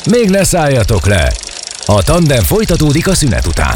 Még ne szálljatok le! A Tandem folytatódik a szünet után.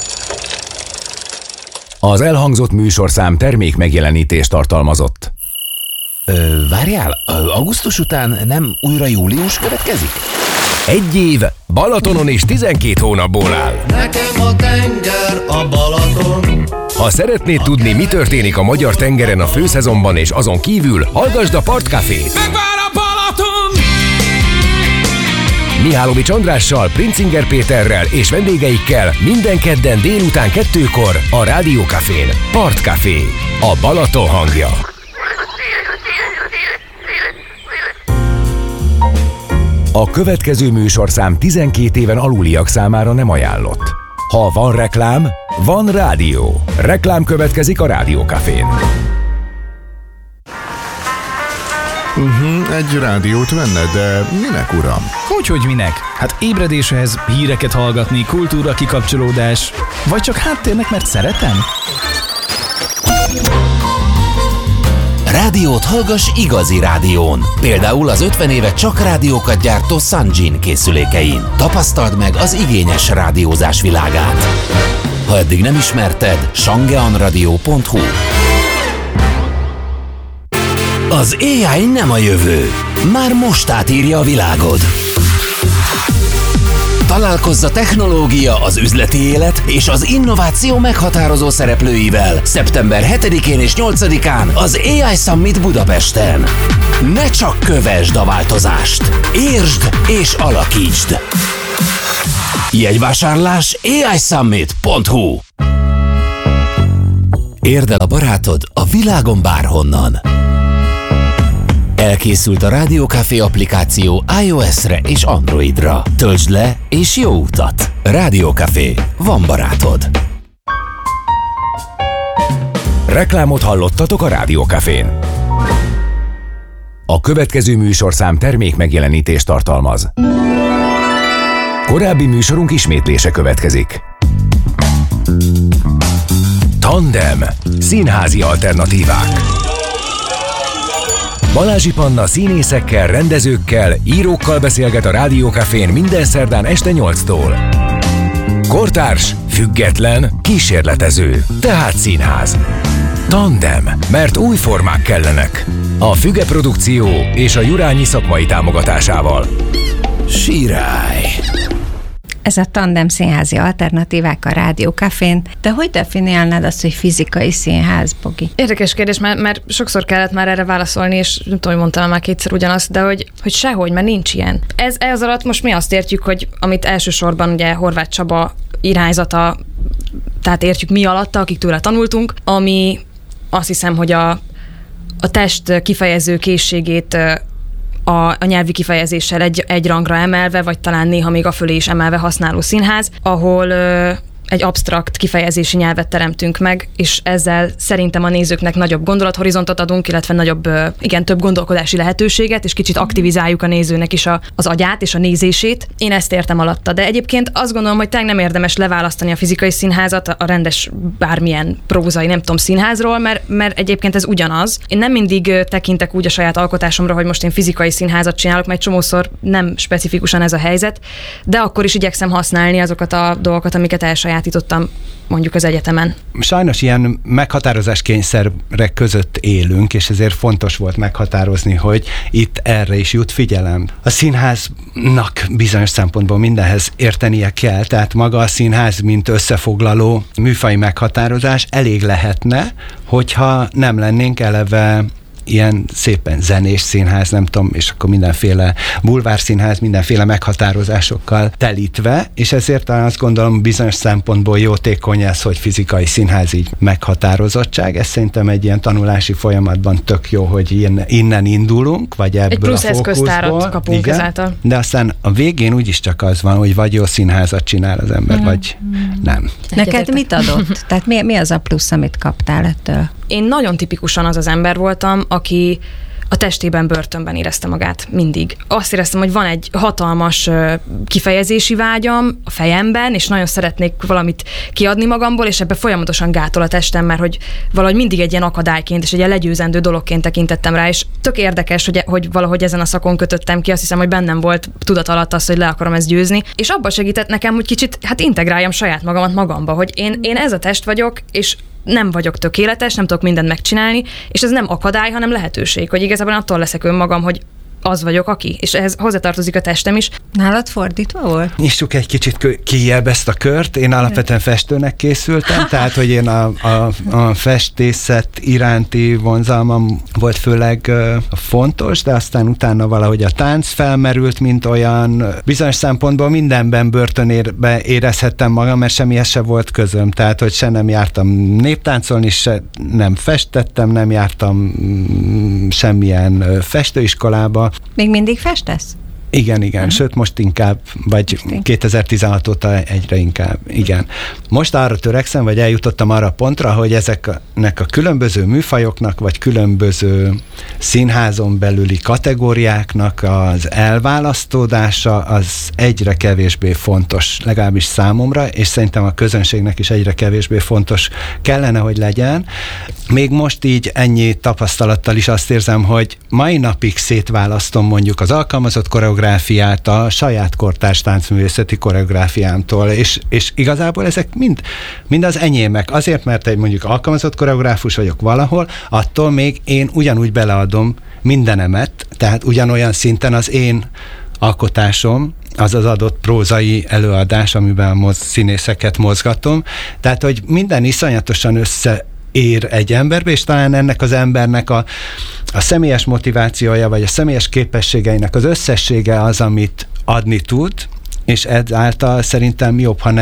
Az elhangzott műsorszám termék megjelenítést tartalmazott. Várjál, augusztus után nem újra július következik? 1 év Balatonon és 12 hónapból áll. Nekem a tenger a Balaton. Ha szeretnéd tudni, mi történik a magyar tengeren a főszezonban és azon kívül, hallgasd a Partcafét. Megvár a Balaton! Mihálovics Andrással, Princinger Péterrel és vendégeikkel minden kedden délután 2-kor a Rádiókafén. Partcafé. A Balaton hangja. A következő műsorszám 12 éven aluliak számára nem ajánlott. Ha van reklám, van rádió. Reklám következik a Rádiókafén. Egy rádiót venne, de minek, uram? Hogy minek? Hát ébredéshez, híreket hallgatni, kultúra kikapcsolódás, vagy csak háttérnek, mert szeretem? Rádiót hallgass igazi rádión. Például az 50 éve csak rádiókat gyártó Sanjin készülékein. Tapasztald meg az igényes rádiózás világát. Ha eddig nem ismerted, shangeanradio.hu. Az AI nem a jövő. Már most átírja a világod. Találkozz a technológia, az üzleti élet és az innováció meghatározó szereplőivel szeptember 7-én és 8-án az AI Summit Budapesten. Ne csak kövesd a változást, értsd és alakítsd. Jegyvásárlás aisummit.hu. Érd el a barátod a világon bárhonnan. Elkészült a Rádiókafé applikáció iOS-re és Androidra. Töltsd le és jó utat! Rádiókafé. Van barátod. Reklámot hallottatok a Rádiókafén. A következő műsorszám termék megjelenítést tartalmaz. Korábbi műsorunk ismétlése következik. Tandem. Színházi alternatívák. Balázsi Panna színészekkel, rendezőkkel, írókkal beszélget a Rádiókafén minden szerdán este 8-tól. Kortárs, független, kísérletező, tehát színház. Tandem, mert új formák kellenek. A Füge Produkció és a Jurányi szakmai támogatásával. Sirály! Ez a Tandem színházi alternatívák a Rádiókafén. De hogy definiálnád azt, hogy fizikai színház, Bogi? Érdekes kérdés, mert sokszor kellett már erre válaszolni, és nem tudom, hogy mondtam már kétszer ugyanazt, de hogy sehogy, mert nincs ilyen. Ez alatt most mi azt értjük, hogy amit elsősorban ugye Horváth Csaba irányzata, tehát értjük mi alatta, akik tőle tanultunk, ami azt hiszem, hogy a test kifejező készségét a nyelvi kifejezéssel egy rangra emelve, vagy talán néha még afölé is emelve használó színház, ahol egy absztrakt kifejezési nyelvet teremtünk meg, és ezzel szerintem a nézőknek nagyobb gondolathorizontot adunk, illetve nagyobb, több gondolkodási lehetőséget, és kicsit aktivizáljuk a nézőnek is az agyát és a nézését. Én ezt értem alatta, de egyébként azt gondolom, hogy tényleg nem érdemes leválasztani a fizikai színházat a rendes bármilyen prózai, nem tudom, színházról, mert egyébként ez ugyanaz. Én nem mindig tekintek úgy a saját alkotásomra, hogy most én fizikai színházat csinálok, mert csomószor nem specifikusan ez a helyzet, de akkor is igyekszem használni azokat a dolgokat, amiket elsajátítottam mondjuk az egyetemen. Sajnos ilyen meghatározáskényszerek között élünk, és ezért fontos volt meghatározni, hogy itt erre is jut figyelem. A színháznak bizonyos szempontból mindenhez értenie kell, tehát maga a színház, mint összefoglaló műfaji meghatározás elég lehetne, hogyha nem lennénk eleve ilyen szépen zenés színház, nem tudom, és akkor mindenféle bulvárszínház, mindenféle meghatározásokkal telítve, és ezért azt gondolom bizonyos szempontból jótékony ez, hogy fizikai színház így meghatározottság. Ez szerintem egy ilyen tanulási folyamatban tök jó, hogy innen indulunk, vagy ebből egy plusz a fókuszból. eszköztárat kapunk igen, ezáltal. de aztán a végén úgyis csak az van, hogy vagy jó színházat csinál az ember, vagy nem. Neked mit adott? Tehát mi az a plusz, amit kaptál ettől? Én nagyon tipikusan az ember voltam, aki a testében börtönben érezte magát mindig. Azt éreztem, hogy van egy hatalmas kifejezési vágyam a fejemben, és nagyon szeretnék valamit kiadni magamból, és ebbe folyamatosan gátol a testem, mert hogy valahogy mindig egy ilyen akadályként és egy ilyen legyőzendő dologként tekintettem rá, és tök érdekes, hogy valahogy ezen a szakon kötöttem ki, azt hiszem, hogy bennem volt tudat alatt az, hogy le akarom ezt győzni, és abba segített nekem, hogy kicsit integráljam saját magamat magamba, hogy én ez a test vagyok, és nem vagyok tökéletes, nem tudok mindent megcsinálni, és ez nem akadály, hanem lehetőség, hogy igazából attól leszek önmagam, hogy az vagyok, aki, és ehhez hozzátartozik a testem is. Nálad fordítva volt? Nyissuk egy kicsit kijebb ezt a kört. Én alapvetően festőnek készültem, tehát, hogy én a festészet iránti vonzalmam volt főleg fontos, de aztán utána valahogy a tánc felmerült, mint olyan. Bizonyos szempontból mindenben börtönérbe érezhettem magam, mert semmihez se volt közöm. Tehát, hogy se nem jártam néptáncolni, se nem festettem, nem jártam semmilyen festőiskolába. Még mindig festesz? Igen. Sőt, most inkább, vagy 2016 óta egyre inkább, igen. Most arra törekszem, vagy eljutottam arra a pontra, hogy ezeknek a különböző műfajoknak, vagy különböző színházon belüli kategóriáknak az elválasztódása az egyre kevésbé fontos, legalábbis számomra, és szerintem a közönségnek is egyre kevésbé fontos kellene, hogy legyen. Még most így ennyi tapasztalattal is azt érzem, hogy mai napig szétválasztom mondjuk az alkalmazott koreográfiát a saját kortárs táncművészeti koreográfiámtól, és igazából ezek mind az enyémek. Azért, mert egy mondjuk alkalmazott koreográfus vagyok valahol, attól még én ugyanúgy beleadom mindenemet, tehát ugyanolyan szinten az én alkotásom, az az adott prózai előadás, amiben a színészeket mozgatom. Tehát, hogy minden iszonyatosan összeér egy emberbe, és talán ennek az embernek a személyes motivációja, vagy a személyes képességeinek az összessége az, amit adni tud, és ezáltal szerintem jobb, ha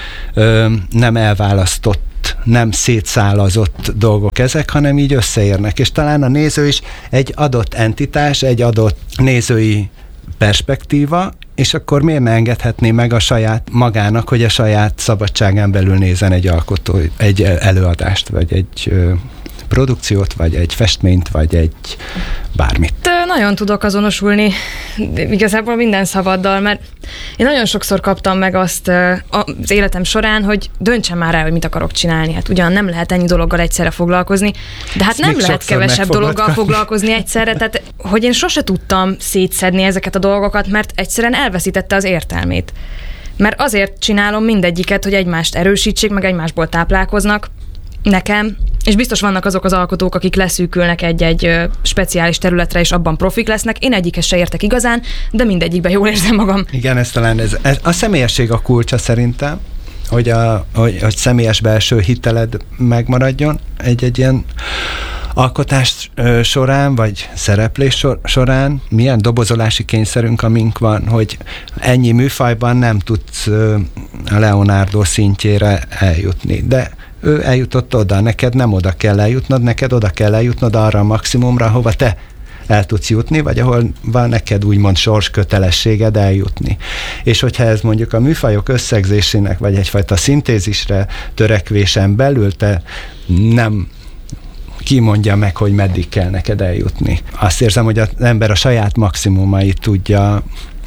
nem elválasztott, nem szétszálazott dolgok ezek, hanem így összeérnek. És talán a néző is egy adott entitás, egy adott nézői perspektíva, és akkor miért ne engedhetné meg a saját magának, hogy a saját szabadságán belül nézen egy előadást, vagy egy produkciót, vagy egy festményt, vagy egy bármit. Nagyon tudok azonosulni igazából minden szavaddal, mert én nagyon sokszor kaptam meg azt az életem során, hogy döntsem már el, hogy mit akarok csinálni. Hát ugyan nem lehet ennyi dologgal egyszerre foglalkozni, de hát nem lehet kevesebb dologgal foglalkozni egyszerre, tehát hogy én sose tudtam szétszedni ezeket a dolgokat, mert egyszerűen elveszítette az értelmét. Mert azért csinálom mindegyiket, hogy egymást erősítsék, meg egymásból táplálkoznak nekem, és biztos vannak azok az alkotók, akik leszűkülnek egy speciális területre, és abban profik lesznek. Én egyikhez se értek igazán, de mindegyikben jól érzem magam. Igen, ez talán ez a személyesség a kulcsa szerintem, hogy személyes belső hiteled megmaradjon egy ilyen alkotás során, vagy szereplés során. Milyen dobozolási kényszerünk, amink van, hogy ennyi műfajban nem tudsz a Leonardo szintjére eljutni, de ő eljutott oda, neked nem oda kell eljutnod, neked oda kell eljutnod arra a maximumra, ahova te el tudsz jutni, vagy ahol van neked úgymond sorskötelességed eljutni. És hogyha ez mondjuk a műfajok összegzésének, vagy egyfajta szintézisre törekvésen belül te nem kimondja meg, hogy meddig kell neked eljutni. Azt érzem, hogy az ember a saját maximumait tudja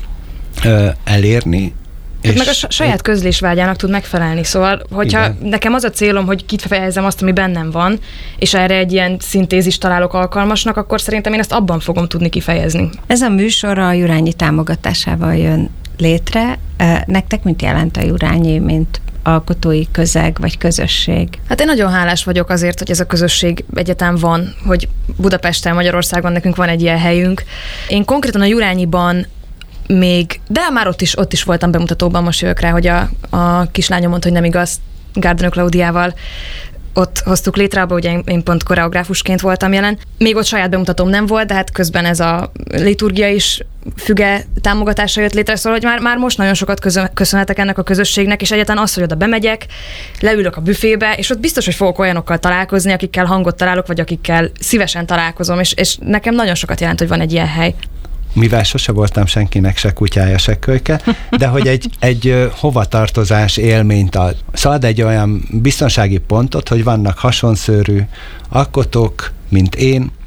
elérni, hát meg a saját közlésvágyának tud megfelelni. Szóval, hogyha igen, nekem az a célom, hogy kifejezzem azt, ami bennem van, és erre egy ilyen szintézist találok alkalmasnak, akkor szerintem én ezt abban fogom tudni kifejezni. Ez a műsor a Jurányi támogatásával jön létre. Nektek mit jelent a Jurányi, mint alkotói közeg vagy közösség? Hát én nagyon hálás vagyok azért, hogy ez a közösség egyetem van, hogy Budapesten, Magyarországon nekünk van egy ilyen helyünk. Én konkrétan a Jurányiban de már ott is voltam bemutatóban, most jövök rá, hogy a kislányom mondta, hogy nem igaz, Gárdonő Klaudiával ott hoztuk létre, abban ugye én pont koreográfusként voltam jelen. Még ott saját bemutatóm nem volt, de hát közben ez a liturgia is füge támogatása jött létre, szóval hogy már most nagyon sokat köszönhetek ennek a közösségnek, és egyáltalán az, hogy oda bemegyek, leülök a büfébe, és ott biztos, hogy fogok olyanokkal találkozni, akikkel hangot találok, vagy akikkel szívesen találkozom, és nekem nagyon sokat jelent, hogy van egy ilyen hely. Mivel sose voltam senkinek se kutyája, se kölyke, de hogy egy hovatartozás élményt ad. Szóval ad egy olyan biztonsági pontot, hogy vannak hasonszőrű alkotók, mint én,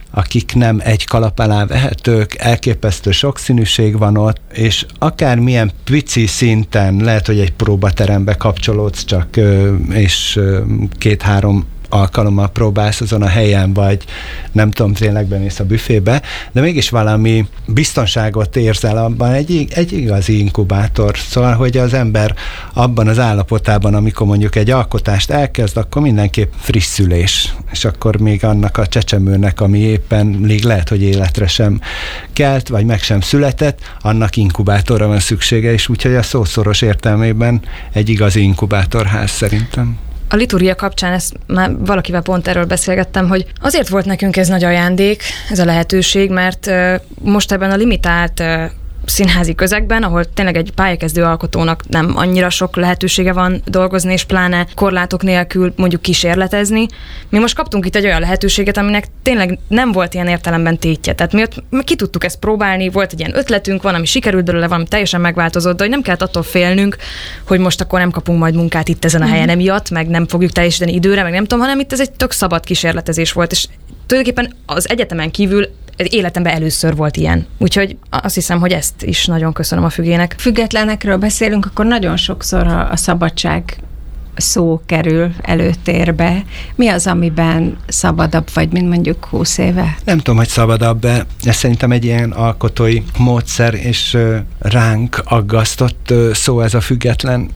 akik nem egy kalap alá vehetők, elképesztő sokszínűség van ott, és akármilyen pici szinten, lehet, hogy egy próbaterembe kapcsolódsz csak, és 2-3 alkalommal próbálsz azon a helyen, vagy nem tudom, tényleg bemész a büfébe, de mégis valami biztonságot érzel abban, egy igazi inkubátor. Szóval, hogy az ember abban az állapotában, amikor mondjuk egy alkotást elkezd, akkor mindenképp friss szülés. És akkor még annak a csecsemőnek, ami éppen még lehet, hogy életre sem kelt, vagy meg sem született, annak inkubátorra van szüksége, és úgyhogy a szószoros értelmében egy igazi inkubátorház szerintem. A liturgia kapcsán ezt már valakivel pont erről beszélgettem, hogy azért volt nekünk ez nagy ajándék, ez a lehetőség, mert most ebben a limitált színházi közegben, ahol tényleg egy pályakezdő alkotónak nem annyira sok lehetősége van dolgozni, és pláne korlátok nélkül mondjuk kísérletezni. Mi most kaptunk itt egy olyan lehetőséget, aminek tényleg nem volt ilyen értelemben tétje. Tehát mi ott ki tudtuk ezt próbálni, volt egy ilyen ötletünk, van, ami sikerült belőle, valami teljesen megváltozott, de hogy nem kellett attól félnünk, hogy most akkor nem kapunk majd munkát itt ezen a helyen emiatt, meg nem fogjuk teljesíteni időre, meg nem tudom, hanem itt ez egy tök szabad kísérletezés volt, és tulajdonképpen az egyetemen kívül életemben először volt ilyen. Úgyhogy azt hiszem, hogy ezt is nagyon köszönöm a Fügének. Függetlenekről beszélünk, akkor nagyon sokszor a szabadság szó kerül előtérbe. Mi az, amiben szabadabb vagy, mint mondjuk 20 éve? Nem tudom, hogy szabadabb, de ez szerintem egy ilyen alkotói módszer, és ránk aggasztott szó ez a független,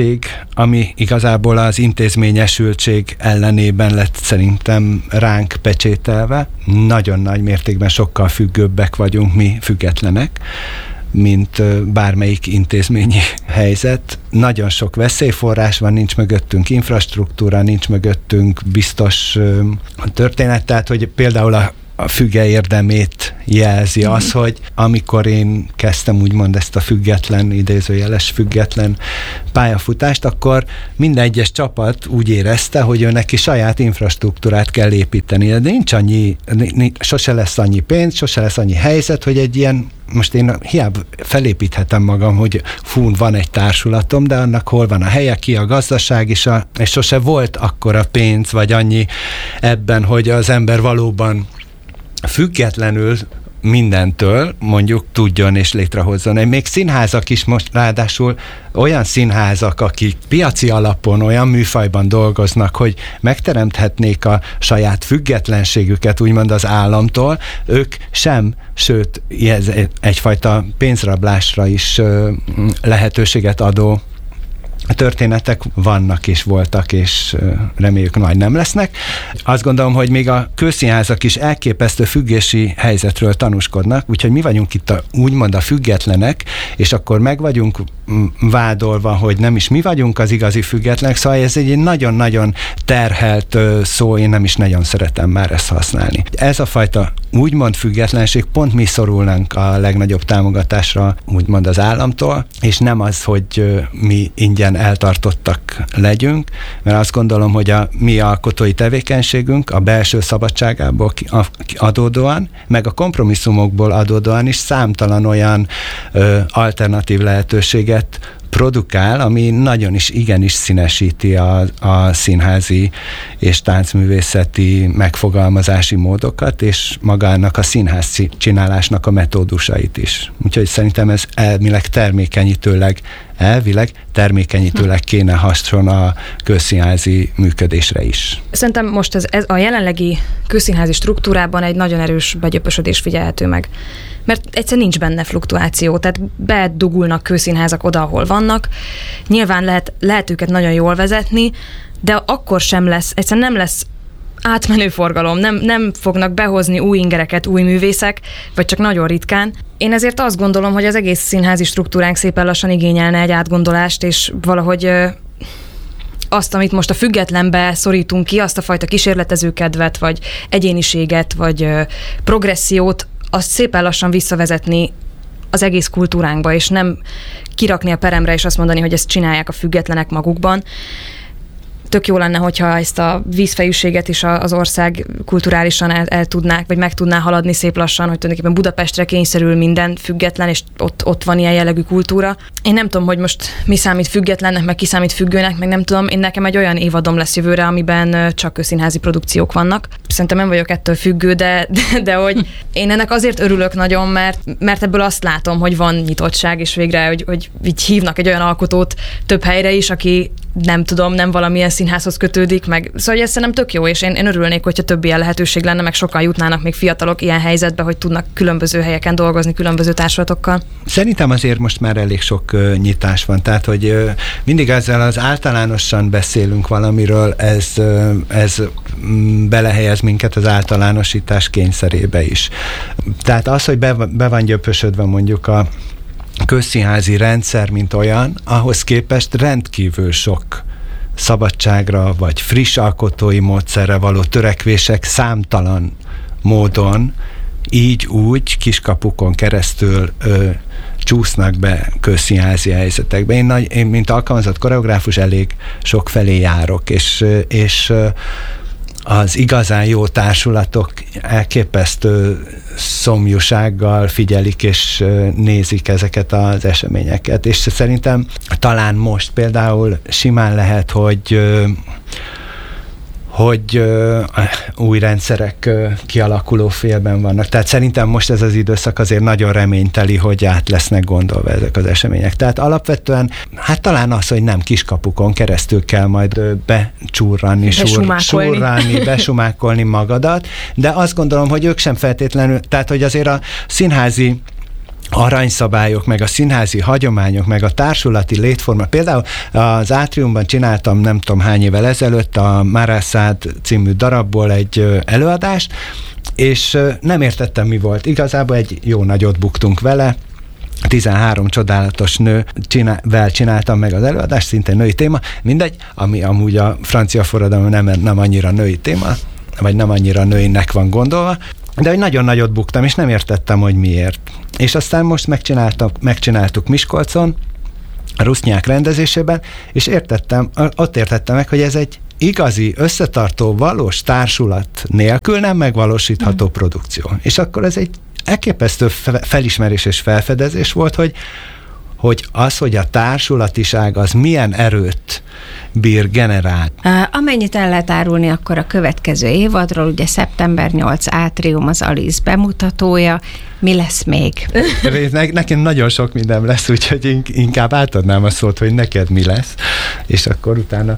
ami igazából az intézményesültség ellenében lett szerintem ránk pecsételve. Nagyon nagy mértékben sokkal függőbbek vagyunk mi függetlenek, mint bármelyik intézményi helyzet. Nagyon sok veszélyforrás van, nincs mögöttünk infrastruktúra, nincs mögöttünk biztos történet, tehát hogy például a füge érdemét jelzi az, hogy amikor én kezdtem úgymond ezt a független, idézőjeles független pályafutást, akkor minden egyes csapat úgy érezte, hogy ő neki saját infrastruktúrát kell építeni. De nincs annyi, sose lesz annyi pénz, sose lesz annyi helyzet, hogy egy ilyen, most én hiába felépíthetem magam, hogy van egy társulatom, de annak hol van a helye, ki a gazdaság, és sose volt akkora pénz, vagy annyi ebben, hogy az ember valóban függetlenül mindentől mondjuk tudjon és létrehozzon. Még színházak is most ráadásul olyan színházak, akik piaci alapon olyan műfajban dolgoznak, hogy megteremthetnék a saját függetlenségüket úgymond az államtól, ők sem, sőt ez egyfajta pénzrablásra is lehetőséget adó történetek vannak és voltak, és reméljük majd nem lesznek. Azt gondolom, hogy még a közszínházak is elképesztő függési helyzetről tanúskodnak, úgyhogy mi vagyunk itt úgymond a függetlenek, és akkor meg vagyunk vádolva, hogy nem is mi vagyunk az igazi függetlenek, szóval ez egy nagyon-nagyon terhelt szó, én nem is nagyon szeretem már ezt használni. Ez a fajta úgymond függetlenség, pont mi szorulnánk a legnagyobb támogatásra úgymond az államtól, és nem az, hogy mi ingyen eltartottak legyünk, mert azt gondolom, hogy a mi alkotói tevékenységünk a belső szabadságából adódóan, meg a kompromisszumokból adódóan is számtalan olyan alternatív lehetőséget produkál, ami nagyon is, igenis színesíti a színházi és táncművészeti megfogalmazási módokat, és magának a színház csinálásnak a metódusait is. Úgyhogy szerintem ez elvileg termékenyítőleg kéne hasson a közszínházi működésre is. Szerintem most ez a jelenlegi közszínházi struktúrában egy nagyon erős begyöpösödés figyelhető meg. Mert egyszerűen nincs benne fluktuáció, tehát bedugulnak közszínházak oda, ahol vannak. Nyilván lehet őket nagyon jól vezetni, de akkor sem lesz, egyszerűen nem lesz átmenő forgalom, nem fognak behozni új ingereket, új művészek, vagy csak nagyon ritkán. Én ezért azt gondolom, hogy az egész színházi struktúránk szépen lassan igényelne egy átgondolást, és valahogy azt, amit most a függetlenbe szorítunk ki, azt a fajta kísérletezőkedvet, vagy egyéniséget, vagy progressziót, azt szépen lassan visszavezetni az egész kultúránkba, és nem kirakni a peremre, és azt mondani, hogy ezt csinálják a függetlenek magukban. Tök jó lenne, hogyha ezt a vízfejűséget is az ország kulturálisan el tudnák, vagy meg tudná haladni szép lassan, hogy tulajdonképpen Budapestre kényszerül minden független, és ott van ilyen jellegű kultúra. Én nem tudom, hogy most mi számít függetlennek, meg ki számít függőnek, meg nem tudom, nekem egy olyan évadom lesz jövőre, amiben csak közszínházi produkciók vannak. szerintem nem vagyok ettől függő, de hogy én ennek azért örülök nagyon, mert ebből azt látom, hogy van nyitottság, és végre, hogy így hívnak egy olyan alkotót több helyre is, aki nem valamilyen színházhoz kötődik, meg szóval ez szerintem tök jó, és én örülnék, hogyha több ilyen lehetőség lenne, meg sokan jutnának még fiatalok ilyen helyzetbe, hogy tudnak különböző helyeken dolgozni, különböző társulatokkal. Szerintem azért most már elég sok nyitás van, tehát hogy mindig ezzel az általánosan beszélünk valamiről, ez belehelyez minket az általánosítás kényszerébe is. Tehát az, hogy be van gyöpösödve mondjuk a közszínházi rendszer, mint olyan, ahhoz képest rendkívül sok szabadságra, vagy friss alkotói módszerre való törekvések számtalan módon, így úgy kiskapukon keresztül csúsznak be közszínházi helyzetekbe. Én mint alkalmazott koreográfus elég sok felé járok, és az igazán jó társulatok elképesztő szomjúsággal figyelik és nézik ezeket az eseményeket. És szerintem talán most például simán lehet, hogy új rendszerek kialakuló félben vannak. Tehát szerintem most ez az időszak azért nagyon reményteli, hogy át lesznek gondolva ezek az események. Tehát alapvetően, hát talán az, hogy nem kiskapukon keresztül kell majd becsurranni, besumákolni magadat, de azt gondolom, hogy ők sem feltétlenül, tehát hogy azért a színházi aranyszabályok, meg a színházi hagyományok, meg a társulati létforma. Például az Átriumban csináltam nem tudom hány évvel ezelőtt a Márászád című darabból egy előadást, és nem értettem, mi volt. Igazából egy jó nagyot buktunk vele, 13 csodálatos nővel csináltam meg az előadást, szintén női téma, mindegy, ami amúgy a francia forradalom nem annyira női téma, vagy nem annyira nőinek van gondolva, de hogy nagyon nagyot buktam, és nem értettem, hogy miért. És aztán most megcsináltuk Miskolcon, a Rusznyák rendezésében, és ott értettem meg, hogy ez egy igazi, összetartó, valós társulat nélkül nem megvalósítható produkció. És akkor ez egy elképesztő felismerés és felfedezés volt, hogy a társulatiság az milyen erőt bír generál. Amennyit el lehet árulni akkor a következő évadról, ugye szeptember 8 Átrium az Alice bemutatója, mi lesz még? Nekem nagyon sok minden lesz, úgyhogy inkább átadnám a szót, hogy neked mi lesz, és akkor utána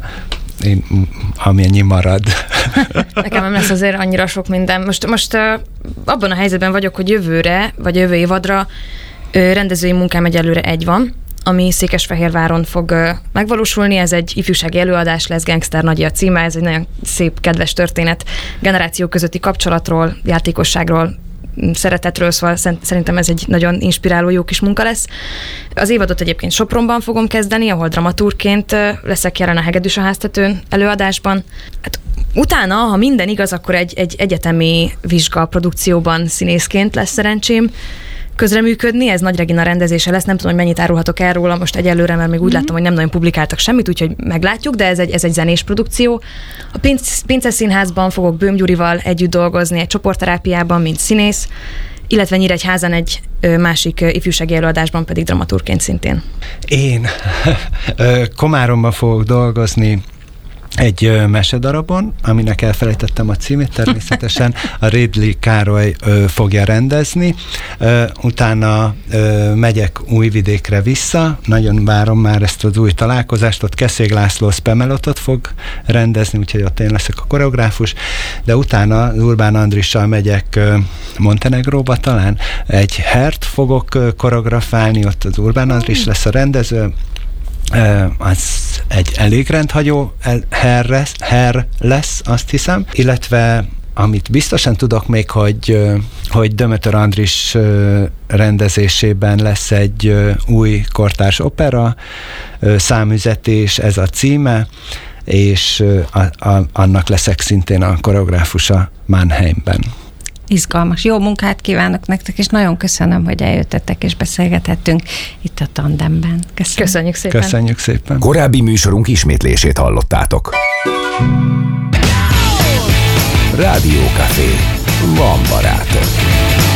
amennyi marad. Nekem nem lesz azért annyira sok minden. Most abban a helyzetben vagyok, hogy jövőre, vagy jövő évadra rendezői munkám egyelőre egy van, ami Székesfehérváron fog megvalósulni. Ez egy ifjúsági előadás lesz, Gangster Nagyi a címe, ez egy nagyon szép, kedves történet generációk közötti kapcsolatról, játékosságról, szeretetről, szóval szerintem ez egy nagyon inspiráló, jó kis munka lesz. Az évadot egyébként Sopronban fogom kezdeni, ahol dramaturgként leszek jelen a Hegedűs a háztetőn előadásban. Hát utána, ha minden igaz, akkor egy egyetemi vizsgaprodukcióban színészként lesz szerencsém közreműködni, ez Nagy Regina rendezése lesz, nem tudom, hogy mennyit árulhatok el róla most egyelőre, mert még úgy láttam, hogy nem nagyon publikáltak semmit, úgyhogy meglátjuk, de ez egy zenés produkció. A Pince Színházban fogok Böhm Gyurival együtt dolgozni, egy csoportterápiában, mint színész, illetve Nyíregyházan egy másik ifjúsági előadásban pedig dramaturgként szintén. Én Komáromban fogok dolgozni egy mesedarabon, aminek elfelejtettem a címét, természetesen a Ridley Károly fogja rendezni. Utána megyek Újvidékre vissza, nagyon várom már ezt az új találkozást, ott Keszég László Spamelotot fog rendezni, úgyhogy ott én leszek a koreográfus, de utána Urbán Andrissal megyek Montenegróba talán, egy hert fogok koreografálni, ott az Urbán Andris lesz a rendező, az egy elég rendhagyó her lesz, azt hiszem, illetve amit biztosan tudok még, hogy Dömötör Andris rendezésében lesz egy új kortárs opera, számüzetés, ez a címe, és annak leszek szintén a koreográfusa Mannheimben. Izgalmas. Jó munkát kívánok nektek, és nagyon köszönöm, hogy eljöttetek és beszélgethettünk itt a Tandemben. Köszönjük szépen. Köszönjük szépen. Korábbi műsorunk ismétlését hallottátok. Rádió Café. Van barátok.